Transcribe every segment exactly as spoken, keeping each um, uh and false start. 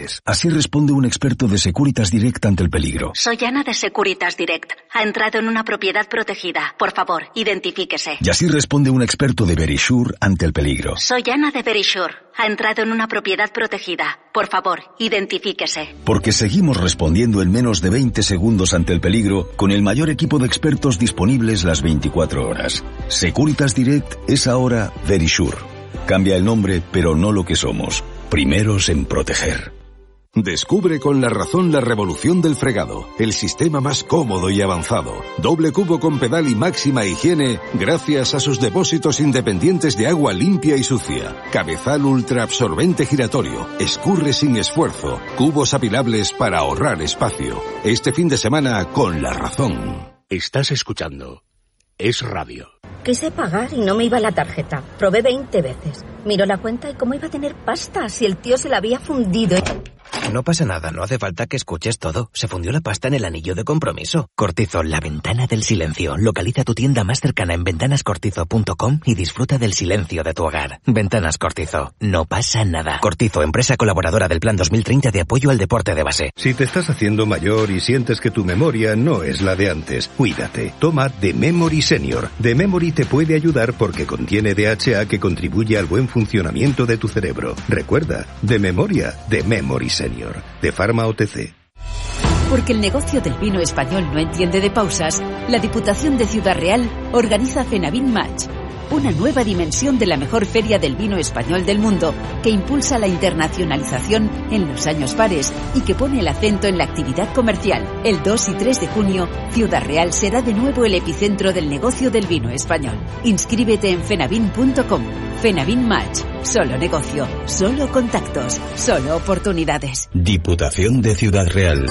Así responde un experto de Securitas Direct ante el peligro. Soy Ana de Securitas Direct. Ha entrado en una propiedad protegida. Por favor, identifíquese. Y así responde un experto de Verisure ante el peligro. Soy Ana de Verisure. Ha entrado en una propiedad protegida. Por favor, identifíquese. Porque seguimos respondiendo en menos de veinte segundos ante el peligro con el mayor equipo de expertos disponibles las veinticuatro horas. Securitas Direct es ahora Verisure. Cambia el nombre, pero no lo que somos. Primeros en proteger. Descubre con La Razón la revolución del fregado, el sistema más cómodo y avanzado. Doble cubo con pedal y máxima higiene gracias a sus depósitos independientes de agua limpia y sucia. Cabezal ultra absorbente giratorio, escurre sin esfuerzo, cubos apilables para ahorrar espacio. Este fin de semana con La Razón. Estás escuchando Es Radio. Quise pagar y no me iba la tarjeta. Probé veinte veces. Miró la cuenta y cómo iba a tener pasta si el tío se la había fundido. No pasa nada, no hace falta que escuches todo. Se fundió la pasta en el anillo de compromiso. Cortizo, la ventana del silencio. Localiza tu tienda más cercana en ventanas cortizo punto com y disfruta del silencio de tu hogar. Ventanas Cortizo, no pasa nada. Cortizo, empresa colaboradora del Plan dos mil treinta de apoyo al deporte de base. Si te estás haciendo mayor y sientes que tu memoria no es la de antes, cuídate. Toma The Memory Senior. The Memory te puede ayudar porque contiene D H A que contribuye al buen funcionamiento de tu cerebro. Recuerda, de memoria, The Memory Senior. De Pharma O T C. Porque el negocio del vino español no entiende de pausas, la Diputación de Ciudad Real organiza Fenavin Match, una nueva dimensión de la mejor feria del vino español del mundo, que impulsa la internacionalización en los años pares y que pone el acento en la actividad comercial. El dos y tres de junio, Ciudad Real será de nuevo el epicentro del negocio del vino español. Inscríbete en fenavin punto com. Fenavin Match. Solo negocio, solo contactos, solo oportunidades. Diputación de Ciudad Real.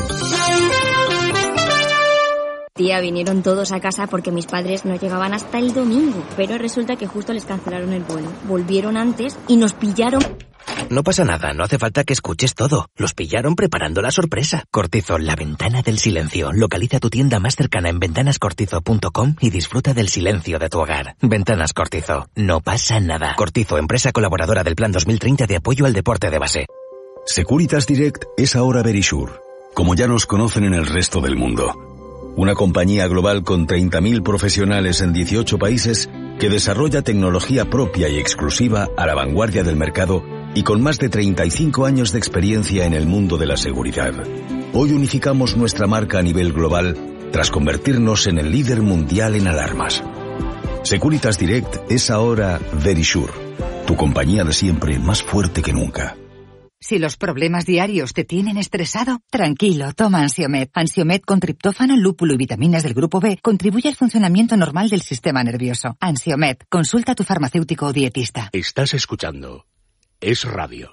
Tía, vinieron todos a casa porque mis padres no llegaban hasta el domingo, pero resulta que justo les cancelaron el vuelo. Volvieron antes y nos pillaron... No pasa nada, no hace falta que escuches todo. Los pillaron preparando la sorpresa. Cortizo, la ventana del silencio. Localiza tu tienda más cercana en ventanas cortizo punto com y disfruta del silencio de tu hogar. Ventanas Cortizo, no pasa nada. Cortizo, empresa colaboradora del Plan dos mil treinta de apoyo al deporte de base. Securitas Direct es ahora Verisure, como ya nos conocen en el resto del mundo. Una compañía global con treinta mil profesionales en dieciocho países que desarrolla tecnología propia y exclusiva a la vanguardia del mercado y con más de treinta y cinco años de experiencia en el mundo de la seguridad. Hoy unificamos nuestra marca a nivel global tras convertirnos en el líder mundial en alarmas. Securitas Direct es ahora Verisure, tu compañía de siempre más fuerte que nunca. Si los problemas diarios te tienen estresado, tranquilo, toma Ansiomed. Ansiomed con triptófano, lúpulo y vitaminas del grupo B contribuye al funcionamiento normal del sistema nervioso. Ansiomed, consulta a tu farmacéutico o dietista. Estás escuchando Es Radio.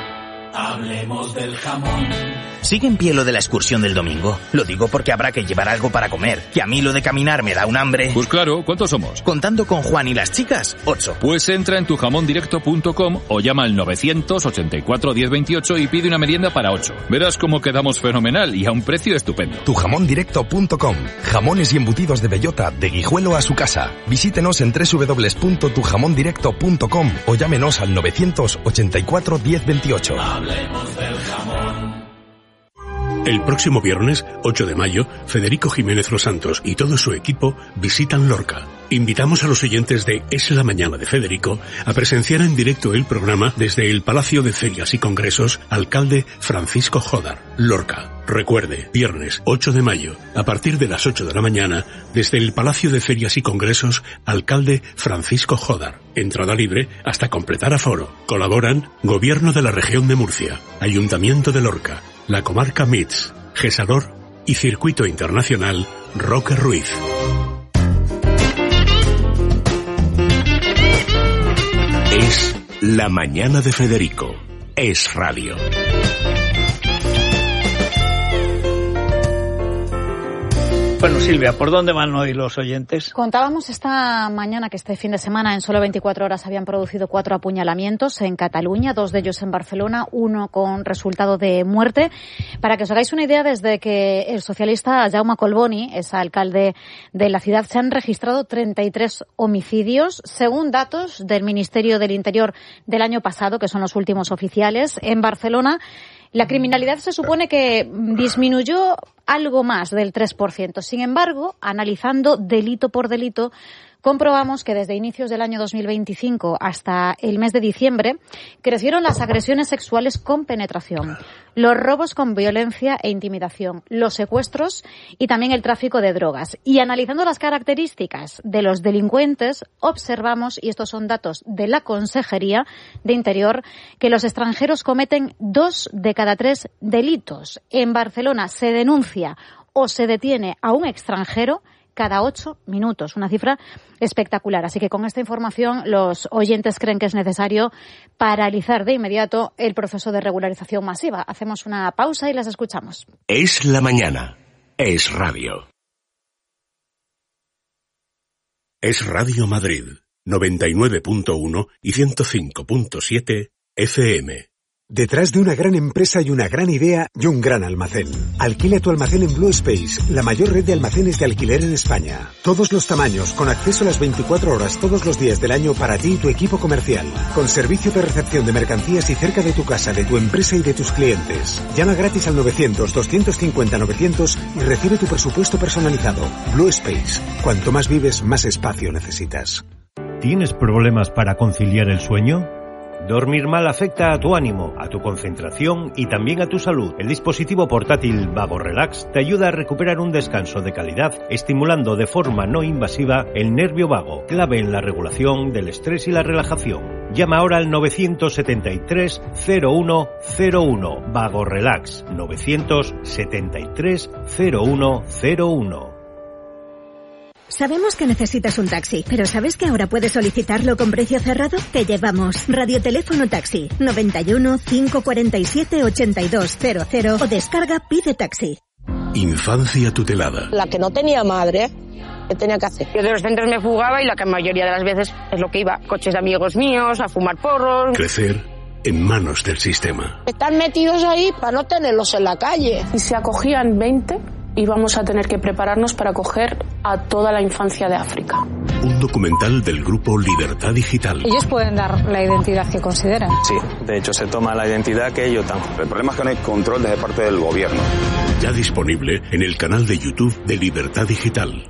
Hablemos del jamón. ¿Sigue en pie lo de la excursión del domingo? Lo digo porque habrá que llevar algo para comer, que a mí lo de caminar me da un hambre. Pues claro, ¿cuántos somos? Contando con Juan y las chicas, ocho. Pues entra en tu jamón directo punto com o llama al novecientos ochenta y cuatro diez veintiocho y pide una merienda para ocho. Verás cómo quedamos fenomenal y a un precio estupendo. tu jamón directo punto com. Jamones y embutidos de bellota, de Guijuelo a su casa. Visítenos en doble u doble u doble u punto tu jamón directo punto com o llámenos al novecientos ochenta y cuatro diez veintiocho. Hablemos del jamón. El próximo viernes, ocho de mayo, Federico Jiménez Los Santos y todo su equipo visitan Lorca. Invitamos a los oyentes de Es la Mañana de Federico a presenciar en directo el programa desde el Palacio de Ferias y Congresos Alcalde Francisco Jódar, Lorca. Recuerde, viernes ocho de mayo, a partir de las ocho de la mañana, desde el Palacio de Ferias y Congresos Alcalde Francisco Jódar. Entrada libre hasta completar aforo. Colaboran Gobierno de la Región de Murcia, Ayuntamiento de Lorca, la Comarca M I T S, Gesador y Circuito Internacional Roque Ruiz. Es La Mañana de Federico. Es Radio. Bueno, Silvia, ¿por dónde van hoy los oyentes? Contábamos esta mañana que este fin de semana en solo veinticuatro horas habían producido cuatro apuñalamientos en Cataluña, dos de ellos en Barcelona, uno con resultado de muerte. Para que os hagáis una idea, desde que el socialista Jaume Collboni es alcalde de la ciudad, se han registrado treinta y tres homicidios, según datos del Ministerio del Interior del año pasado, que son los últimos oficiales. En Barcelona, La criminalidad se supone que disminuyó algo más del tres por ciento. Sin embargo, analizando delito por delito, comprobamos que desde inicios del año dos mil veinticinco hasta el mes de diciembre crecieron las agresiones sexuales con penetración, los robos con violencia e intimidación, los secuestros y también el tráfico de drogas. Y analizando las características de los delincuentes, observamos, y estos son datos de la Consejería de Interior, que los extranjeros cometen dos de cada tres delitos. En Barcelona se denuncia o se detiene a un extranjero cada ocho minutos, una cifra espectacular. Así que con esta información los oyentes creen que es necesario paralizar de inmediato el proceso de regularización masiva. Hacemos una pausa y las escuchamos. Es la mañana. Es radio. Es Radio Madrid, noventa y nueve punto uno y ciento cinco punto siete F M. Detrás de una gran empresa hay una gran idea y un gran almacén. Alquila tu almacén en Blue Space, la mayor red de almacenes de alquiler en España. Todos los tamaños, con acceso a las veinticuatro horas todos los días del año para ti y tu equipo comercial. Con servicio de recepción de mercancías y cerca de tu casa, de tu empresa y de tus clientes. Llama gratis al novecientos, doscientos cincuenta, novecientos y recibe tu presupuesto personalizado. Blue Space. Cuanto más vives, más espacio necesitas. ¿Tienes problemas para conciliar el sueño? Dormir mal afecta a tu ánimo, a tu concentración y también a tu salud. El dispositivo portátil Vago Relax te ayuda a recuperar un descanso de calidad, estimulando de forma no invasiva el nervio vago, clave en la regulación del estrés y la relajación. Llama ahora al novecientos setenta y tres, cero uno cero uno. Vago Relax, novecientos setenta y tres, cero uno cero uno. Sabemos que necesitas un taxi, pero ¿sabes que ahora puedes solicitarlo con precio cerrado? Te llevamos Radioteléfono Taxi, noventa y uno, cinco cuarenta y siete, ochenta y dos cero cero o descarga Pide Taxi. Infancia tutelada. La que no tenía madre, ¿qué tenía que hacer? Yo de los centros me fugaba y la que mayoría de las veces es lo que iba. Coches de amigos míos, a fumar porros. Crecer en manos del sistema. Están metidos ahí para no tenerlos en la calle. Y se acogían veinte... y vamos a tener que prepararnos para acoger a toda la infancia de África. Un documental del grupo Libertad Digital. Ellos pueden dar la identidad que consideren. Sí, de hecho se toma la identidad que ellos dan. El problema es que no hay control desde parte del gobierno. Ya disponible en el canal de YouTube de Libertad Digital.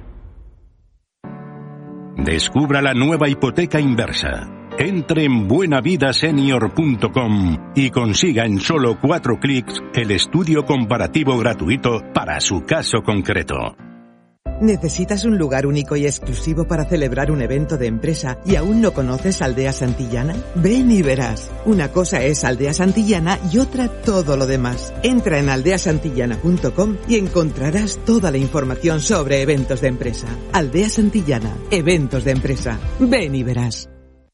Descubra la nueva hipoteca inversa. Entre en buenavidasenior punto com y consiga en solo cuatro clics el estudio comparativo gratuito para su caso concreto. ¿Necesitas un lugar único y exclusivo para celebrar un evento de empresa y aún no conoces Aldea Santillana? Ven y verás. Una cosa es Aldea Santillana y otra todo lo demás. Entra en aldea santillana punto com y encontrarás toda la información sobre eventos de empresa. Aldea Santillana, eventos de empresa. Ven y verás.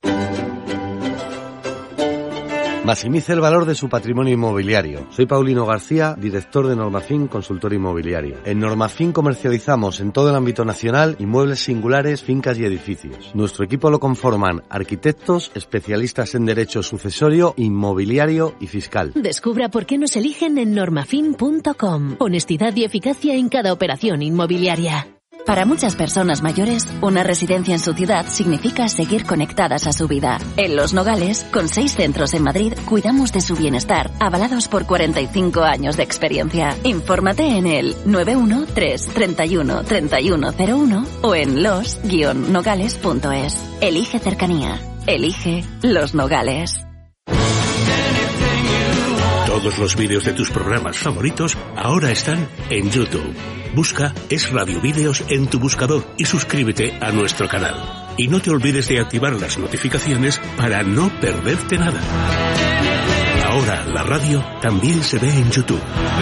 Maximice el valor de su patrimonio inmobiliario. Soy Paulino García, director de Normafin Consultor Inmobiliario. En Normafin comercializamos en todo el ámbito nacional inmuebles singulares, fincas y edificios. Nuestro equipo lo conforman arquitectos, especialistas en derecho sucesorio, inmobiliario y fiscal. Descubra por qué nos eligen en normafin punto com. Honestidad y eficacia en cada operación inmobiliaria. Para muchas personas mayores, una residencia en su ciudad significa seguir conectadas a su vida. En Los Nogales, con seis centros en Madrid, cuidamos de su bienestar, avalados por cuarenta y cinco años de experiencia. Infórmate en el nueve uno tres, treinta y uno, treinta y uno cero uno o en los guion nogales punto es. Elige cercanía. Elige Los Nogales. Todos los vídeos de tus programas favoritos ahora están en YouTube. Busca Es Radio Vídeos en tu buscador y suscríbete a nuestro canal. Y no te olvides de activar las notificaciones para no perderte nada. Ahora la radio también se ve en YouTube.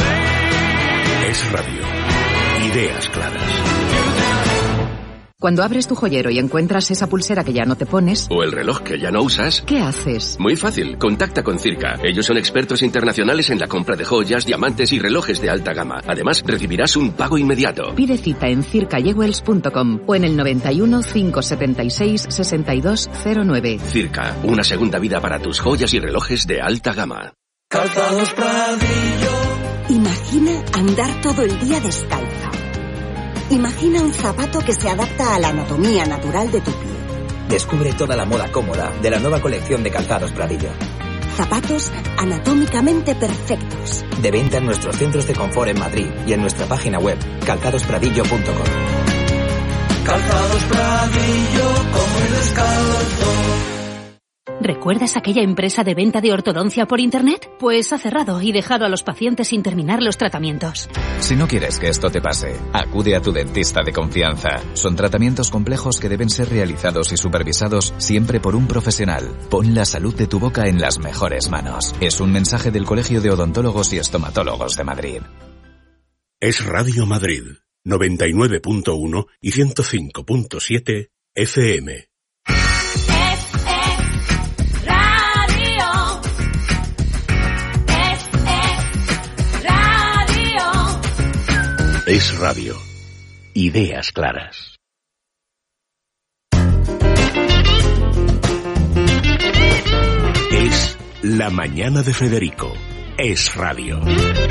Es Radio. Ideas claras. Cuando abres tu joyero y encuentras esa pulsera que ya no te pones... o el reloj que ya no usas... ¿qué haces? Muy fácil, contacta con Circa. Ellos son expertos internacionales en la compra de joyas, diamantes y relojes de alta gama. Además, recibirás un pago inmediato. Pide cita en circa jewels punto com o en el noventa y uno, cinco setenta y seis, sesenta y dos cero nueve. Circa, una segunda vida para tus joyas y relojes de alta gama. Calzados Pradillo. Imagina andar todo el día descalza. Imagina un zapato que se adapta a la anatomía natural de tu pie. Descubre toda la moda cómoda de la nueva colección de Calzados Pradillo. zapatos anatómicamente perfectos. De venta en nuestros centros de confort en Madrid y en nuestra página web, calzados pradillo punto com. Calzados Pradillo, como el descalzo. ¿Recuerdas aquella empresa de venta de ortodoncia por Internet? Pues ha cerrado y dejado a los pacientes sin terminar los tratamientos. Si no quieres que esto te pase, acude a tu dentista de confianza. Son tratamientos complejos que deben ser realizados y supervisados siempre por un profesional. Pon la salud de tu boca en las mejores manos. Es un mensaje del Colegio de Odontólogos y Estomatólogos de Madrid. Es Radio Madrid, noventa y nueve punto uno y ciento cinco punto siete F M. Es radio. Ideas claras. Es La Mañana de Federico. Es radio.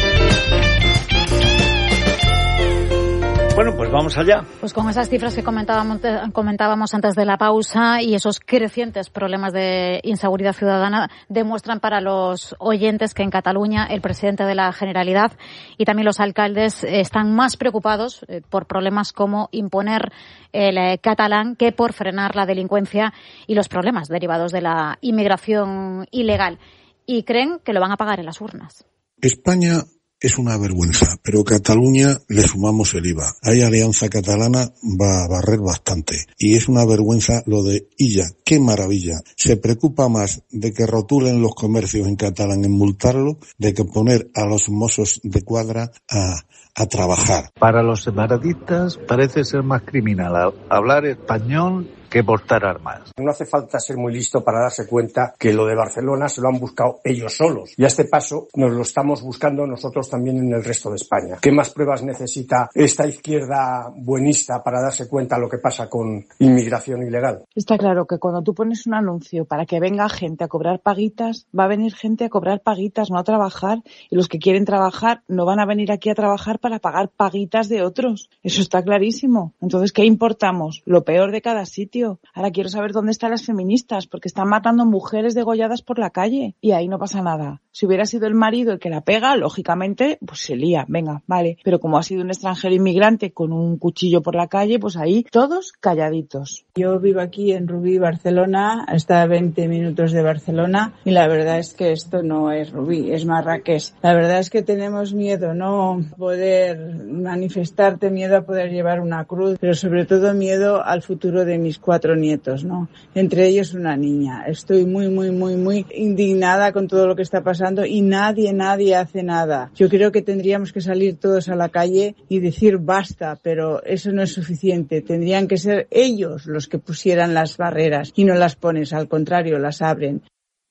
Bueno, pues vamos allá. Pues con esas cifras que comentábamos, comentábamos antes de la pausa y esos crecientes problemas de inseguridad ciudadana demuestran para los oyentes que en Cataluña el presidente de la Generalidad y también los alcaldes están más preocupados por problemas como imponer el catalán que por frenar la delincuencia y los problemas derivados de la inmigración ilegal. Y creen que lo van a pagar en las urnas. España es una vergüenza, pero Cataluña le sumamos el I V A. Ahí Alianza Catalana va a barrer bastante. Y es una vergüenza lo de Illa. ¡Qué maravilla! Se preocupa más de que rotulen los comercios en catalán, en multarlo, de que poner a los mozos de cuadra a, a trabajar. Para los separatistas parece ser más criminal hablar español que portar armas. No hace falta ser muy listo para darse cuenta que lo de Barcelona se lo han buscado ellos solos. Y a este paso nos lo estamos buscando nosotros también en el resto de España. ¿Qué más pruebas necesita esta izquierda buenista para darse cuenta de lo que pasa con inmigración ilegal? Está claro que cuando tú pones un anuncio para que venga gente a cobrar paguitas, va a venir gente a cobrar paguitas, no a trabajar. Y los que quieren trabajar no van a venir aquí a trabajar para pagar paguitas de otros. Eso está clarísimo. Entonces, ¿qué importamos? Lo peor de cada sitio. Ahora quiero saber dónde están las feministas, porque están matando mujeres degolladas por la calle y ahí no pasa nada. Si hubiera sido el marido el que la pega, lógicamente, pues se lía, venga, vale. Pero como ha sido un extranjero inmigrante con un cuchillo por la calle, pues ahí todos calladitos. Yo vivo aquí en Rubí, Barcelona, está a veinte minutos de Barcelona y la verdad es que esto no es Rubí, es Marrakech. La verdad es que tenemos miedo, no poder manifestarte, miedo a poder llevar una cruz, pero sobre todo miedo al futuro de mis cuatro nietos, ¿no? Entre ellos una niña. Estoy muy, muy, muy, muy indignada con todo lo que está pasando y nadie, nadie hace nada. Yo creo que tendríamos que salir todos a la calle y decir basta, pero eso no es suficiente. Tendrían que ser ellos los que pusieran las barreras y no las pones, al contrario, las abren.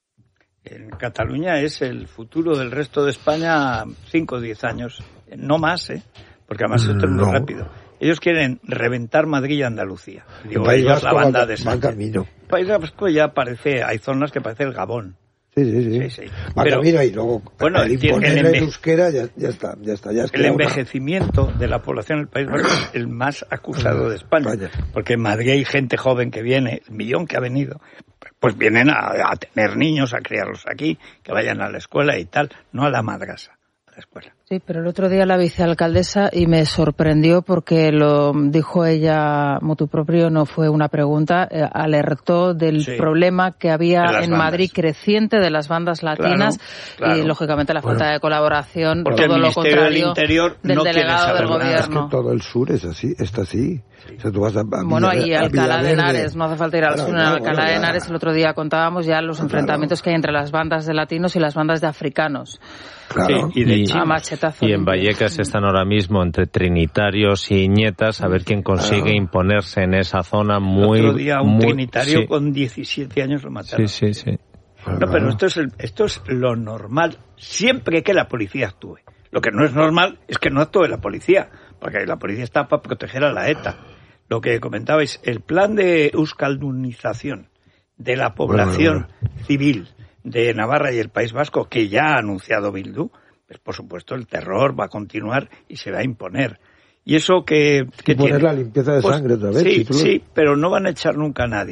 En Cataluña es el futuro del resto de España cinco o diez años, no más, ¿eh? Porque además esto es muy No. rápido. Ellos quieren reventar Madrid y Andalucía. Digo, El País ellos, Vasco la banda va- de va Sánchez. camino. El País Vasco ya parece, hay zonas que parece el Gabón. Sí, sí, sí. Sí, sí. Va Pero, camino y luego bueno, al el, imponer el el enve- euskera ya, ya está, ya está. Ya es el que envejecimiento de la población del País Vasco es el más acusado de España. Porque en Madrid hay gente joven que viene, el millón que ha venido, pues vienen a, a tener niños, a criarlos aquí, que vayan a la escuela y tal, no a la madrasa, a la escuela. Sí, pero el otro día la vicealcaldesa, y me sorprendió porque lo dijo ella motu propio, no fue una pregunta, eh, alertó del Sí. problema que había De las en bandas. Madrid creciente de las bandas latinas Claro, claro. y, lógicamente, la falta Bueno. de colaboración, Porque todo el lo Ministerio del contrario Interior del no quiere delegado del saber nada. Es que gobierno. todo el sur es así, está así. O sea, tú vas a, a Bueno, Villa- y a Alcalá de Villaverde. Henares, no hace falta ir al Claro, sur, en claro, Alcalá bueno, de ya. Henares el otro día contábamos ya los enfrentamientos que hay entre las bandas de latinos y las bandas de africanos. Claro. Sí, y de Y- chinos. A machetazo. Y en Vallecas están ahora mismo entre trinitarios y ñetas a ver quién consigue Claro. imponerse en esa zona muy... Otro día un muy- trinitario sí, con diecisiete años lo mataron. sí, sí, sí. No, pero esto es, el- esto es lo normal, siempre que la policía actúe. Lo que no es normal es que no actúe la policía, porque la policía está para proteger a la ETA. Lo que comentabais, el plan de euskaldunización de la población Bueno, civil de Navarra y el País Vasco, que ya ha anunciado Bildu, pues por supuesto el terror va a continuar y se va a imponer. Y eso que, que Y poner tiene? la limpieza de Pues, sangre otra vez. Sí, si tú lo- sí, pero no van a echar nunca a nadie.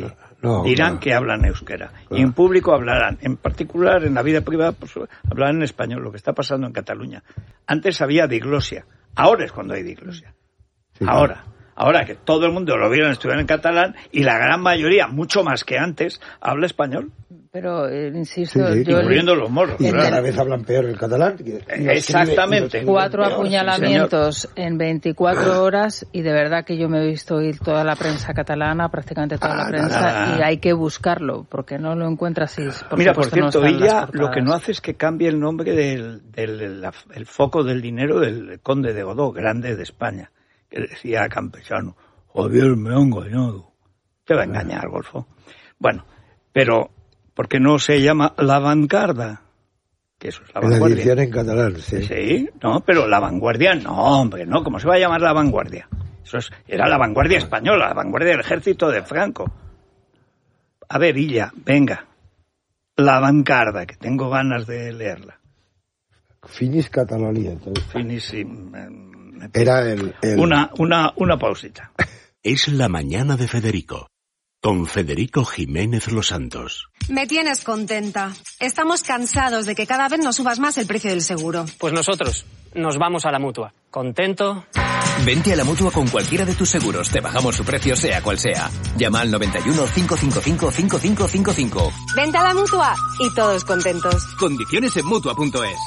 No, dirán claro. que hablan euskera. Claro. Y en público hablarán. En particular, en la vida privada, pues hablarán en español, lo que está pasando en Cataluña. Antes había diglosia. Ahora es cuando hay diglosia. Sí, ahora. Claro. Ahora que todo el mundo lo vieron estudiar en catalán y la gran mayoría, mucho más que antes, habla español. Pero, eh, insisto, sí, sí, yo... Incluyendo los moros. Y claro. cada vez hablan peor el catalán. Que Exactamente. Cuatro apuñalamientos sí, en veinticuatro horas y de verdad que yo me he visto oír toda la prensa catalana, prácticamente toda ah, la prensa, nada. Y hay que buscarlo, porque no lo encuentras y por Mira, por cierto, no ella lo que no hace es que cambie el nombre del, del la, el foco del dinero del conde de Godó, grande de España, que decía Campechano, Javier me ha engañado. Te va a engañar, Golfo. Bueno, pero... porque no se llama La Vanguardia, que eso es La Vanguardia. La edición en catalán, sí. Sí, no, pero La Vanguardia no, hombre, no, ¿cómo se va a llamar La Vanguardia? Eso es, era la vanguardia española, la vanguardia del ejército de Franco. A ver, Illa, venga, La Vanguardia, que tengo ganas de leerla. Finis Catalonia. Entonces. Finis, sí. Me, me era el... el... Una, una, una pausita. Es la mañana de Federico. Con Federico Jiménez Los Santos. Me tienes contenta. Estamos cansados de que cada vez nos subas más el precio del seguro. Pues nosotros nos vamos a la Mutua. ¿Contento? Vente a la Mutua con cualquiera de tus seguros. Te bajamos su precio sea cual sea. Llama al noventa y uno, cinco cinco cinco, cinco cinco cinco cinco. Vente a la Mutua y todos contentos. Condiciones en Mutua punto es.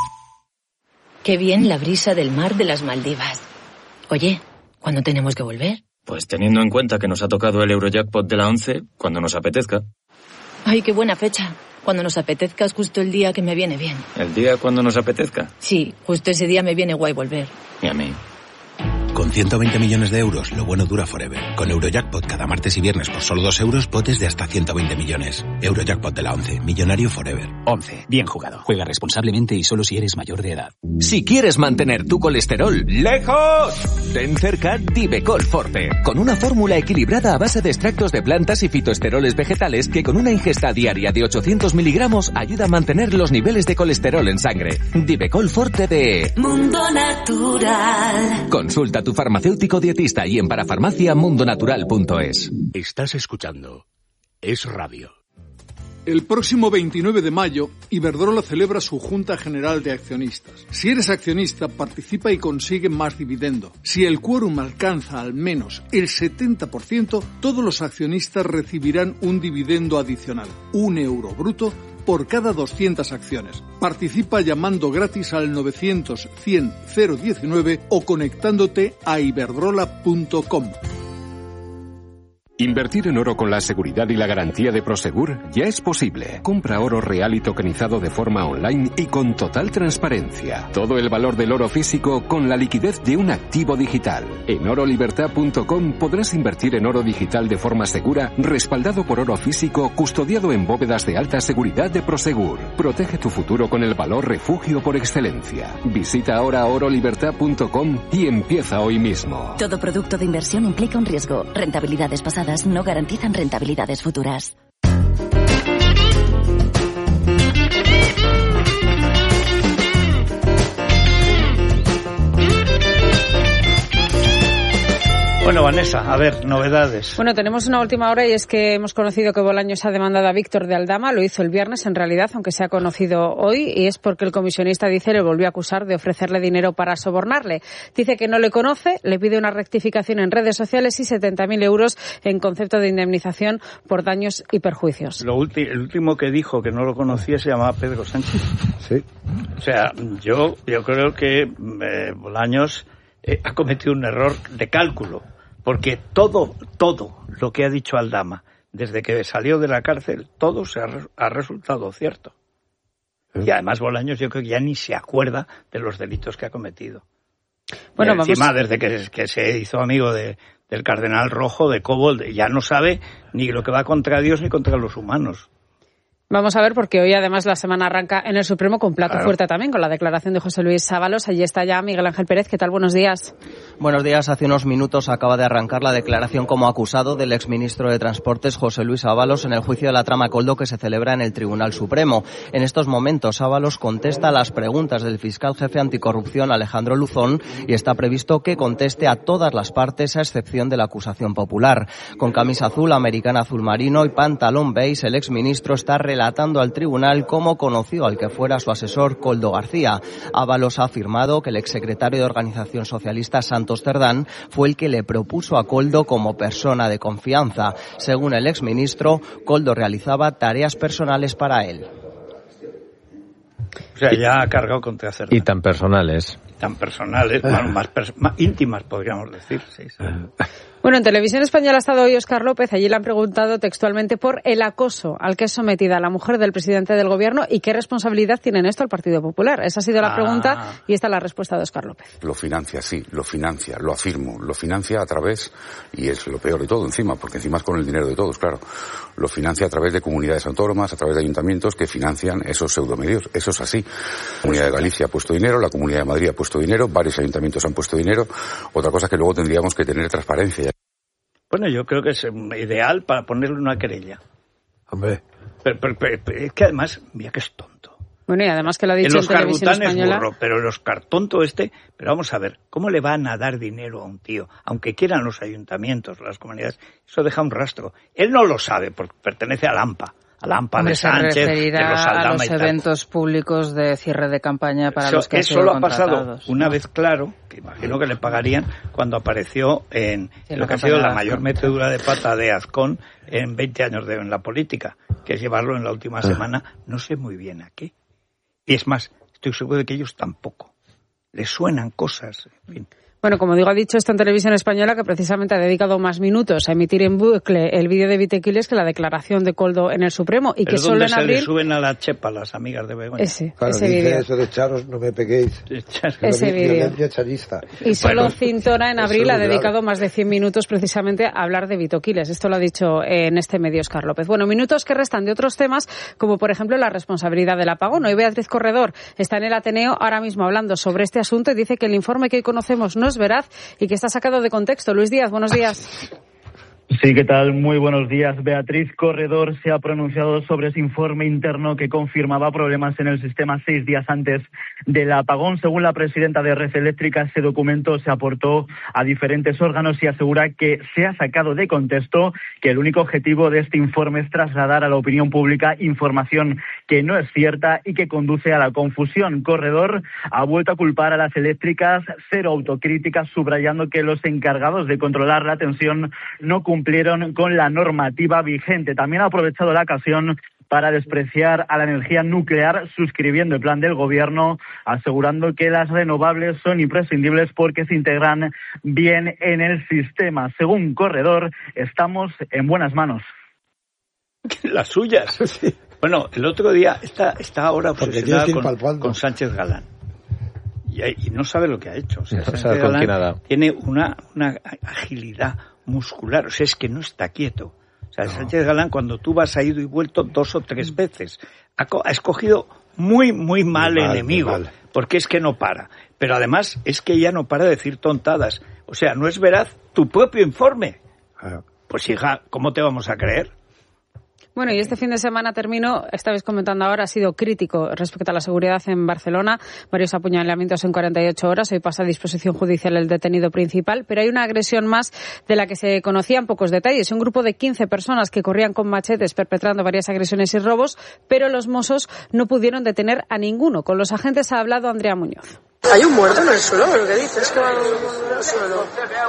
Qué bien la brisa del mar de las Maldivas. Oye, ¿cuándo tenemos que volver? Pues teniendo en cuenta que nos ha tocado el Eurojackpot de la once, cuando nos apetezca. Ay, qué buena fecha. Cuando nos apetezca es justo el día que me viene bien. ¿El día cuando nos apetezca? Sí, justo ese día me viene guay volver. Y a mí. Con ciento veinte millones de euros, lo bueno dura forever. Con Eurojackpot cada martes y viernes por solo dos euros, potes de hasta ciento veinte millones. Eurojackpot de la once, millonario forever. once, bien jugado. Juega responsablemente y solo si eres mayor de edad. Si quieres mantener tu colesterol lejos, ten cerca Divecol Forte. Con una fórmula equilibrada a base de extractos de plantas y fitoesteroles vegetales que con una ingesta diaria de ochocientos miligramos ayuda a mantener los niveles de colesterol en sangre. Divecol Forte de Mundo Natural. Consulta a tu farmacéutico dietista y en parafarmacia mundonatural punto es. Estás escuchando Es Radio. El próximo veintinueve de mayo, Iberdrola celebra su Junta General de Accionistas. Si eres accionista, participa y consigue más dividendo. Si el quórum alcanza al menos el setenta por ciento, todos los accionistas recibirán un dividendo adicional, un euro bruto, por cada doscientas acciones. Participa llamando gratis al novecientos, cien, cero diecinueve o conectándote a iberdrola punto com. Invertir en oro con la seguridad y la garantía de Prosegur ya es posible. Compra oro real y tokenizado de forma online y con total transparencia. Todo el valor del oro físico con la liquidez de un activo digital. En oro libertad punto com podrás invertir en oro digital de forma segura, respaldado por oro físico, custodiado en bóvedas de alta seguridad de Prosegur. Protege tu futuro con el valor refugio por excelencia. Visita ahora oro libertad punto com y empieza hoy mismo. Todo producto de inversión implica un riesgo. Rentabilidades pasadas no garantizan rentabilidades futuras. Bueno, Vanessa, a ver, novedades. Bueno, tenemos una última hora y es que hemos conocido que Bolaños ha demandado a Víctor de Aldama, lo hizo el viernes en realidad, aunque se ha conocido hoy, y es porque el comisionista dice le volvió a acusar de ofrecerle dinero para sobornarle. Dice que no le conoce, le pide una rectificación en redes sociales y setenta mil euros en concepto de indemnización por daños y perjuicios. Lo ulti- el último que dijo que no lo conocía se llamaba Pedro Sánchez. Sí. O sea, yo, yo creo que eh, Bolaños eh, ha cometido un error de cálculo. Porque todo, todo lo que ha dicho Aldama desde que salió de la cárcel, todo se ha, ha resultado cierto. ¿Eh? Y además Bolaños yo creo que ya ni se acuerda de los delitos que ha cometido. Bueno, vamos... Encima, desde que, que se hizo amigo de, del cardenal Rojo, de Cobo, ya no sabe ni lo que va contra Dios ni contra los humanos. Vamos a ver, porque hoy además la semana arranca en el Supremo con plato Claro. fuerte también, con la declaración de José Luis Sábalos. Allí está ya Miguel Ángel Pérez. ¿Qué tal? Buenos días. Buenos días. Hace unos minutos acaba de arrancar la declaración como acusado del exministro de Transportes José Luis Ábalos en el juicio de la trama Koldo que se celebra en el Tribunal Supremo. En estos momentos Ábalos contesta a las preguntas del fiscal jefe anticorrupción Alejandro Luzón y está previsto que conteste a todas las partes a excepción de la acusación popular. Con camisa azul, americana azul marino y pantalón beige, el exministro está relatando al tribunal cómo conoció al que fuera su asesor Koldo García. Ábalos ha afirmado que el exsecretario de Organización Socialista Santos Cerdán fue el que le propuso a Koldo como persona de confianza. Según el exministro, Koldo realizaba tareas personales para él. O sea, ya ha cargado contra Cerdán. Y tan personales. Tan personales, más, más, pers- más íntimas, podríamos decir. Sí, sí. Bueno, en Televisión Española ha estado hoy Óscar López. Allí le han preguntado textualmente por el acoso al que es sometida la mujer del presidente del Gobierno y qué responsabilidad tiene en esto el Partido Popular. Esa ha sido la ah. pregunta y esta es la respuesta de Óscar López. Lo financia, sí, lo financia, lo afirmo. Lo financia a través, y es lo peor de todo encima, porque encima es con el dinero de todos, claro. Lo financia a través de comunidades autónomas, a través de ayuntamientos que financian esos pseudomedios. Eso es así. La Comunidad de Galicia ha puesto dinero, la Comunidad de Madrid ha puesto dinero, varios ayuntamientos han puesto dinero. Otra cosa es que luego tendríamos que tener transparencia. Bueno, yo creo que es ideal para ponerle una querella. Hombre. Pero, pero, pero, pero es que además, mira que es tonto. Bueno, y además que lo ha dicho en en Televisión Española. Es burro, pero el Óscar tonto este, pero vamos a ver, ¿cómo le van a dar dinero a un tío? Aunque quieran los ayuntamientos, las comunidades, eso deja un rastro. Él no lo sabe, porque pertenece a Lampa. A Lampa de Sánchez, se referirá de los Aldama a los y tal. Eventos públicos de cierre de campaña para eso, los que han eso sido lo ha pasado contratados. Una vez claro, que imagino que le pagarían cuando apareció en sí, lo que ha sido la mayor metedura de pata de Azcón en veinte años de en la política, que es llevarlo en la última semana, no sé muy bien a qué. Y es más, estoy seguro de que ellos tampoco. Les suenan cosas, en fin. Bueno, como digo, ha dicho esto en Televisión Española, que precisamente ha dedicado más minutos a emitir en bucle el vídeo de Vitequiles que la declaración de Koldo en el Supremo. Y que solo en abril... se le suben a la chepa las amigas de Begoña. Ese, claro, ese dice vídeo. eso de echaros, no me peguéis. Ese vídeo. Y solo bueno, Cintora en abril ha dedicado más de cien minutos precisamente a hablar de Vitoquiles. Esto lo ha dicho en este medio Óscar López. Bueno, minutos que restan de otros temas, como por ejemplo la responsabilidad del apagón. Hoy Beatriz Corredor está en el Ateneo ahora mismo hablando sobre este asunto y dice que el informe que hoy conocemos no es veraz y que está sacado de contexto. Luis Díaz, buenos días. Sí, ¿qué tal? Muy buenos días. Beatriz Corredor se ha pronunciado sobre ese informe interno que confirmaba problemas en el sistema seis días antes del apagón. Según la presidenta de Red Eléctrica, ese documento se aportó a diferentes órganos y asegura que se ha sacado de contexto, que el único objetivo de este informe es trasladar a la opinión pública información que no es cierta y que conduce a la confusión. Corredor ha vuelto a culpar a las eléctricas, cero autocrítica, subrayando que los encargados de controlar la tensión no cumplieron con la normativa vigente. También ha aprovechado la ocasión para despreciar a la energía nuclear, suscribiendo el plan del Gobierno, asegurando que las renovables son imprescindibles porque se integran bien en el sistema. Según Corredor, estamos en buenas manos. Las suyas. Sí. Bueno, el otro día está, está ahora obsesionada con, con Sánchez Galán. Y, y no sabe lo que ha hecho. O sea, no sabe con quién ha dado. Tiene una, una agilidad muscular, o sea, es que no está quieto. O sea, no. Sánchez Galán, cuando tú vas a ido y vuelto dos o tres veces, ha, ha escogido muy, muy mal, muy mal enemigo, muy mal. Porque es que no para. Pero además es que ella no para de decir tontadas. O sea, no es veraz tu propio informe. Ah. Pues hija, ¿cómo te vamos a creer? Bueno, y este fin de semana terminó, estabais comentando ahora, ha sido crítico respecto a la seguridad en Barcelona. Varios apuñalamientos en cuarenta y ocho horas. Hoy pasa a disposición judicial el detenido principal. Pero hay una agresión más de la que se conocían pocos detalles. Un grupo de quince personas que corrían con machetes perpetrando varias agresiones y robos, pero los Mossos no pudieron detener a ninguno. Con los agentes ha hablado Andrea Muñoz. Hay un muerto en el suelo, lo que dices, que va en el suelo.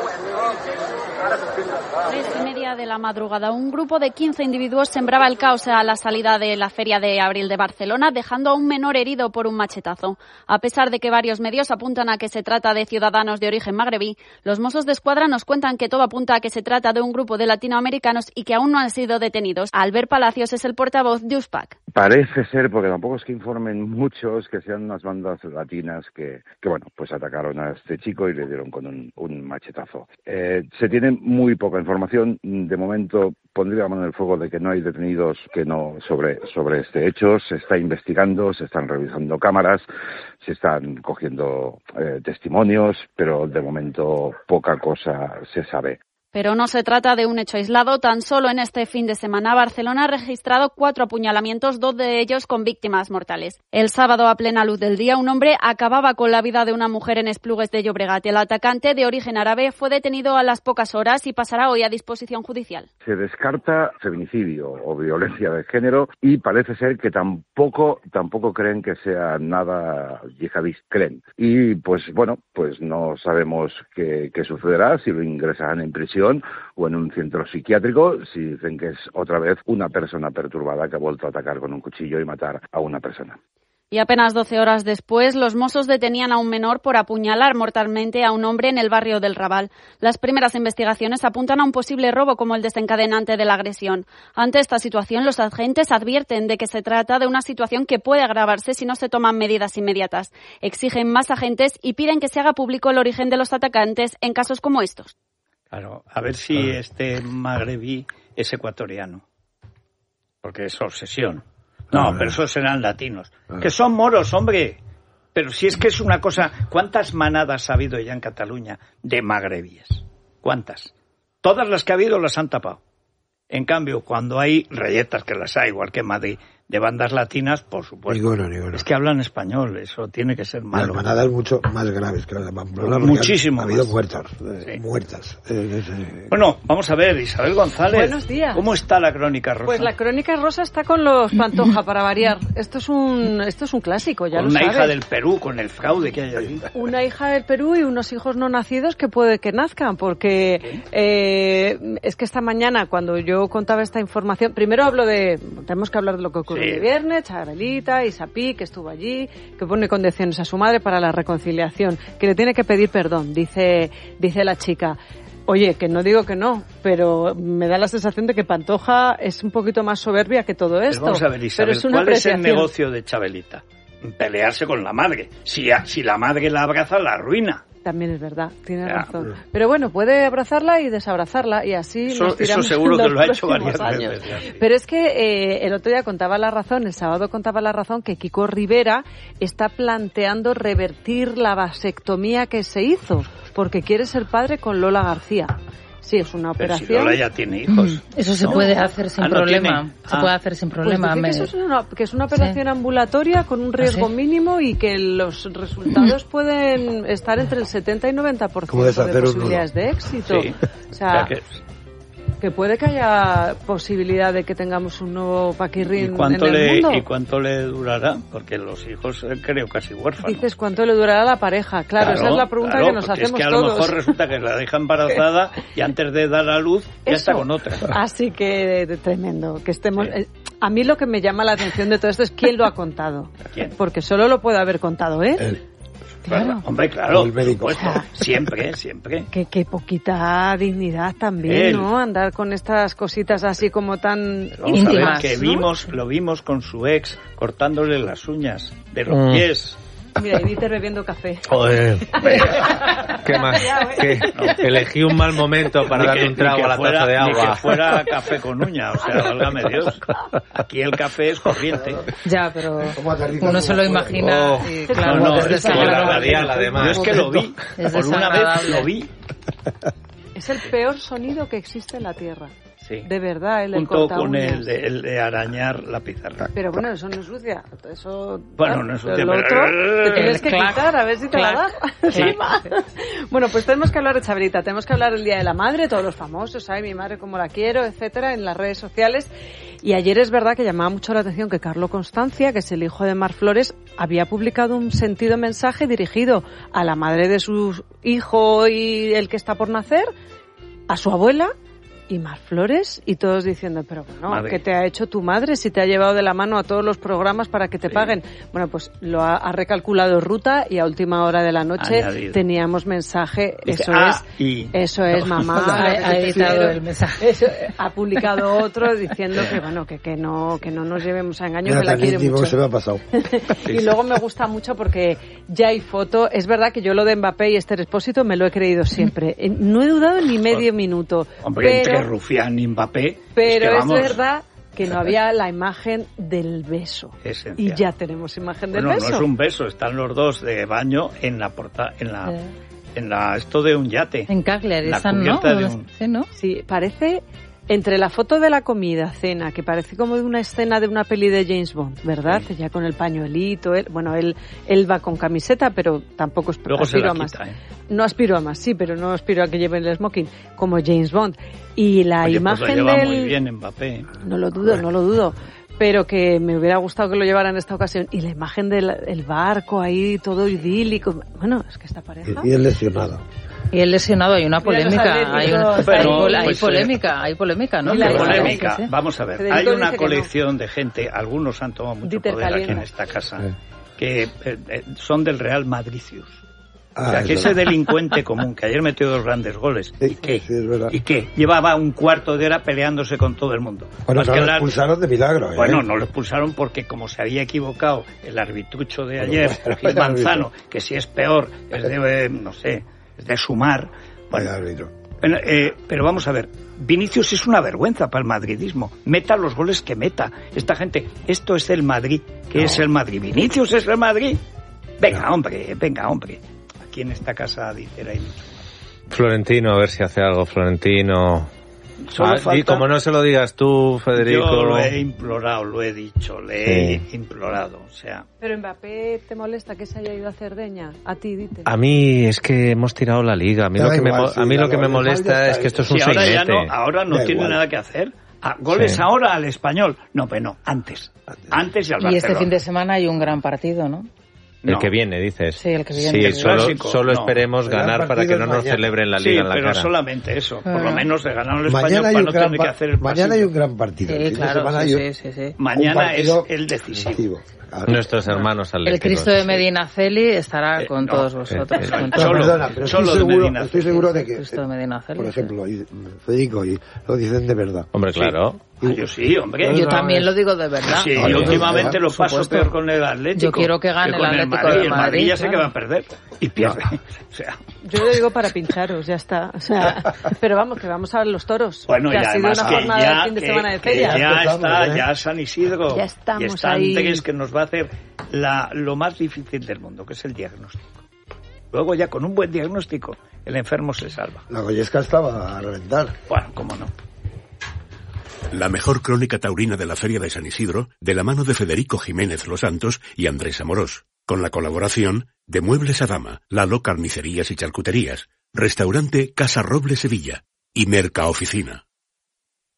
Tres y media de la madrugada, un grupo de quince individuos sembraba el caos a la salida de la Feria de Abril de Barcelona, dejando a un menor herido por un machetazo. A pesar de que varios medios apuntan a que se trata de ciudadanos de origen magrebí, los Mossos de Escuadra nos cuentan que todo apunta a que se trata de un grupo de latinoamericanos y que aún no han sido detenidos. Albert Palacios es el portavoz de U S P A C. Parece ser, porque tampoco es que informen muchos, que sean unas bandas latinas que que bueno, pues atacaron a este chico y le dieron con un, un machetazo. Eh, se tiene muy poca información. De momento pondría la mano en el fuego de que no hay detenidos que no sobre, sobre este hecho. Se está investigando, se están revisando cámaras, se están cogiendo eh, testimonios, pero de momento poca cosa se sabe. Pero no se trata de un hecho aislado. Tan solo en este fin de semana, Barcelona ha registrado cuatro apuñalamientos, dos de ellos con víctimas mortales. El sábado, a plena luz del día, un hombre acababa con la vida de una mujer en Esplugues de Llobregat. El atacante, de origen árabe, fue detenido a las pocas horas y pasará hoy a disposición judicial. Se descarta feminicidio o violencia de género y parece ser que tampoco tampoco creen que sea nada yihadista. Creen. Y pues bueno, pues no sabemos qué, qué sucederá, si lo ingresarán en prisión o en un centro psiquiátrico, si dicen que es otra vez una persona perturbada que ha vuelto a atacar con un cuchillo y matar a una persona. Y apenas doce horas después, los Mossos detenían a un menor por apuñalar mortalmente a un hombre en el barrio del Raval. Las primeras investigaciones apuntan a un posible robo como el desencadenante de la agresión. Ante esta situación, los agentes advierten de que se trata de una situación que puede agravarse si no se toman medidas inmediatas. Exigen más agentes y piden que se haga público el origen de los atacantes en casos como estos. Claro, a ver si este magrebí es ecuatoriano, porque es obsesión. No, pero esos serán latinos. Que son moros, hombre. Pero si es que es una cosa... ¿Cuántas manadas ha habido ya en Cataluña de magrebíes? ¿Cuántas? Todas las que ha habido las han tapado. En cambio, cuando hay rayetas, que las hay, igual que en Madrid, de bandas latinas, por supuesto. Ninguno, ninguno. Es que hablan español, eso tiene que ser malo. Las manadas mucho más graves que las de Pamplona. Muchísimo Ha habido más. muertos, eh, Sí. muertas. Eh, eh, Bueno, vamos a ver, Isabel González. Buenos días. ¿Cómo está la crónica rosa? Pues la crónica rosa está con los Pantoja, para variar. Esto es un esto es un clásico, ya Con lo una sabes. hija del Perú, con el fraude que hay allí. Una hija del Perú y unos hijos no nacidos que puede que nazcan, porque eh, es que esta mañana, cuando yo contaba esta información, primero hablo de, tenemos que hablar de lo que ocurrió Sí. el viernes, Chabelita, Isapí, que estuvo allí, que pone condiciones a su madre para la reconciliación, que le tiene que pedir perdón, dice, dice la chica. Oye, que no digo que no, pero me da la sensación de que Pantoja es un poquito más soberbia que todo Pero esto. vamos a ver, Isabel, Pero es una ¿cuál es el apreciación. negocio de Chabelita? Pelearse con la madre. Si, a- si la madre la abraza, la arruina. También es verdad, tiene Ya. razón. Pero bueno, puede abrazarla y desabrazarla y así Eso- nos tiramos eso seguro los que lo ha hecho próximos varias años. veces ya, sí. Pero es que eh, el otro día contaba la razón, el sábado contaba la razón, que Kiko Rivera está planteando revertir la vasectomía que se hizo, porque quiere ser padre con Lola García. Sí, es una Pero si operación. Lola ya tiene hijos. Eso se ¿no? puede hacer sin Ah, ¿no problema. tiene? Se Ah. puede hacer sin Pues problema. dice que, Me- eso es una, que es una operación ambulatoria con un riesgo ¿Ah, sí? mínimo y que los resultados pueden estar entre el setenta y noventa por Puedes ciento de hacer un posibilidades de éxito. Sí. O sea, O sea que- que puede que haya posibilidad de que tengamos un nuevo ¿Y Paquirrín en cuánto, el le, mundo. ¿Y cuánto le durará? Porque los hijos, eh, creo, casi huérfanos. Dices, ¿cuánto le durará a la pareja? Claro, esa es la pregunta claro, que nos porque hacemos es que a lo todos. mejor resulta que la deja embarazada y antes de dar a luz ya Eso. está con otra. Así que de- tremendo, que estemos... eh, a mí lo que me llama la atención de todo esto es quién lo ha contado. ¿Quién? Porque solo lo puede haber contado él. Claro. Hombre, claro, O el médico. por supuesto. Siempre, siempre. Que, que poquita dignidad también, Él. ¿no? Andar con estas cositas así como tan Vamos a ver, íntimas, que ¿no? vimos, lo vimos con su ex cortándole las uñas de los Mm. pies. Mira, y Víctor bebiendo café. Joder. ¿Qué más? Que elegí un mal momento para Ni darle que- un trago ni que a la fuera- taza de Ni agua. que fuera café con uña, o sea, válgame Dios. Aquí el café es corriente. Ya, pero ¿Cómo aterriza uno tu se lo fuego? imagina Oh. y No, claro, no, es es que la desagradable. radial, además. Yo es que lo vi, Es por una vez desagradable. lo vi. Es el peor sonido que existe en la Tierra. Sí. De verdad, el del Junto corta con uñas. el de, el de arañar la pizarra. Pero bueno, eso no es sucia. Eso, Bueno, no es sucia, Lo pero- otro te tienes que Clac, quitar a ver si te la da. Sí. encima. Bueno, pues tenemos que hablar de Chabelita. Tenemos que hablar del Día de la Madre, todos los famosos, ¿sabes? Mi madre como la quiero, etcétera, en las redes sociales. Y ayer es verdad que llamaba mucho la atención que Carlo Constancia, que es el hijo de Mar Flores, había publicado un sentido mensaje dirigido a la madre de su hijo y el que está por nacer, a su abuela, y más flores, y todos diciendo, pero bueno, madre. ¿qué te ha hecho tu madre si te ha llevado de la mano a todos los programas para que te sí. paguen? Bueno, pues lo ha, ha recalculado ruta y a última hora de la noche Añadido. teníamos mensaje, Dice, eso ah, es, y... eso es mamá, ha, ha editado el mensaje. Eso, ha publicado otro diciendo que bueno, que, que no que no nos llevemos a engaño, que la quiere mucho. Se me ha pasado. Y luego me gusta mucho porque ya hay foto, es verdad que yo lo de Mbappé y Esther Expósito me lo he creído siempre, no he dudado ni medio minuto. Hombre, pero, entre Rufián y Mbappé. Pero es, que, vamos, es verdad que no había la imagen del beso. Esencial. Y ya tenemos imagen del bueno, beso. No es un beso, están los dos de baño en la porta, en la, eh. en la esto de un yate. En Cagliari, la están, ¿no? De un... Sí, ¿no? Sí, parece entre la foto de la comida, cena, que parece como de una escena de una peli de James Bond, ¿verdad? Sí. Ya con el pañuelito, él, bueno, él él va con camiseta, pero tampoco Luego aspiro se la a más. Quita, ¿eh? No aspiro a más, sí, pero no aspiro a que lleven el smoking, como James Bond. Y la Oye, imagen pues lo lleva del... muy bien Mbappé. No lo dudo, no lo dudo. Pero que me hubiera gustado que lo llevara en esta ocasión. Y la imagen del el barco ahí, todo idílico. Bueno, es que esta pareja... Y el lesionado. Y el lesionado, hay una polémica, hay, una, Pero, hay, hay pues, polémica, hay polémica, ¿no? La polémica, vamos a ver, Federico hay una colección no. de gente, algunos han tomado mucho Dieter poder Calienda. Aquí en esta casa, sí. que eh, eh, son del Real Madricius. Ah, o sea, que ese delincuente común, que ayer metió dos grandes goles, sí, ¿y qué? Sí, es verdad. ¿Y qué? Llevaba un cuarto de hora peleándose con todo el mundo. Bueno, no lo expulsaron de milagro, ¿eh? Bueno, no lo expulsaron porque como se había equivocado el arbitrucho de ayer, bueno, Gil Manzano, que si es peor, es de, no sé, es de sumar. Bueno, bueno eh, pero vamos a ver, Vinicius es una vergüenza para el madridismo. Meta los goles que meta. Esta gente, esto es el Madrid. ¿Qué no. es el Madrid? ¿Vinicius es el Madrid? Venga, no. hombre, venga, hombre. Aquí en esta casa dice ahí. Florentino, a ver si hace algo, Florentino. Ah, falta... Y como no se lo digas tú, Federico. Yo lo he implorado, lo he dicho, le sí. he implorado, o sea. Pero Mbappé, ¿te molesta que se haya ido a Cerdeña? A ti, dite. A mí es que hemos tirado la liga. A mí, lo que, igual, me, sí, a mí lo que me molesta es que esto es un sí, ahora sainete. Ya no, ahora no da tiene igual. nada que hacer. Ah, goles sí. ahora al Español. No, pero no, antes. Antes, antes y al Barcelona. Y este fin de semana hay un gran partido, ¿no? El no. que viene, dices. Sí, el que viene. Sí, solo, solo no. esperemos ganar para que no nos celebren la liga sí, en la pero cara. solamente eso. Por lo menos de ganar el Español para no tener que hacer el Mañana hay un gran partido. Sí, claro, sí, yo, sí, sí. Mañana es el decisivo. decisivo. Claro. Nuestros hermanos atléticos. El Cristo de Medina Celi estará eh, con no, todos vosotros. Eh, eh, con todos. Perdona, pero estoy, solo seguro, de estoy seguro de que, Cristo de Medina Celi, por ejemplo, sí. Federico, y lo dicen de verdad. Hombre, claro. Sí. Ah, yo sí, hombre. Yo también lo digo de verdad. Sí, yo últimamente lo paso peor con el Atlético. Yo quiero que gane el Atlético Madrid, de Madrid. El Madrid ya sé que va a perder y pierde. No. O sea. Yo lo digo para pincharos, ya está. O sea, pero vamos, que vamos a ver los toros. Bueno, que ya, ha sido una jornada ya, de fin de que, semana de feria. Ya está, ¿eh? Ya San Isidro. Ya estamos y están ahí. Tres que nos va a hacer la, lo más difícil del mundo, que es el diagnóstico. Luego ya con un buen diagnóstico, el enfermo se salva. La Goyesca estaba a reventar. Bueno, cómo no. La mejor crónica taurina de la Feria de San Isidro, de la mano de Federico Jiménez Los Santos y Andrés Amorós, con la colaboración de Muebles Adama, Lalo Carnicerías y Charcuterías, Restaurante Casa Roble Sevilla y Merca Oficina.